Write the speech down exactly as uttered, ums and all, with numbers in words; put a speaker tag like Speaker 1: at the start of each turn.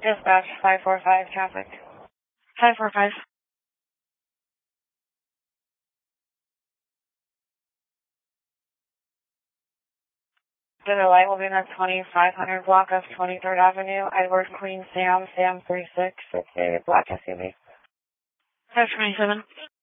Speaker 1: Dispatch five four five traffic.
Speaker 2: five four five.
Speaker 1: The light will be in the twenty-five hundred block of twenty-third Avenue, Edward Queen Sam, Sam three six, it's a black S U V.
Speaker 2: five twenty-seven.